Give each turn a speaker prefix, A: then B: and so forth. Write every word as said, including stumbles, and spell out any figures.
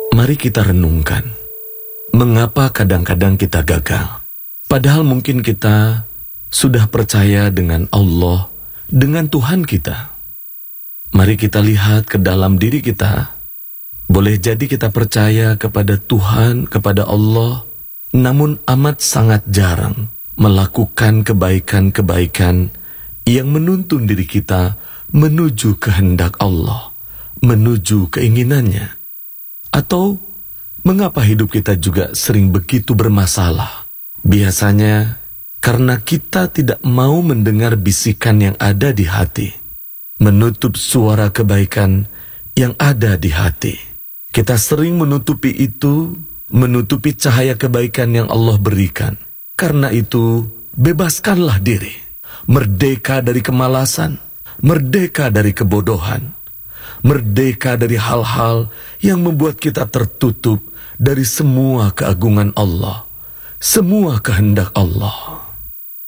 A: Mari kita renungkan, mengapa kadang-kadang kita gagal? Padahal mungkin kita sudah percaya dengan Allah, dengan Tuhan kita. Mari kita lihat ke dalam diri kita. Boleh jadi kita percaya kepada Tuhan, kepada Allah, namun amat sangat jarang melakukan kebaikan-kebaikan yang menuntun diri kita menuju kehendak Allah, menuju keinginannya. Atau mengapa hidup kita juga sering begitu bermasalah? Biasanya karena kita tidak mau mendengar bisikan yang ada di hati, menutup suara kebaikan yang ada di hati. Kita sering menutupi itu, menutupi cahaya kebaikan yang Allah berikan. Karena itu, bebaskanlah diri, merdeka dari kemalasan, merdeka dari kebodohan, merdeka dari hal-hal yang membuat kita tertutup dari semua keagungan Allah, semua kehendak Allah.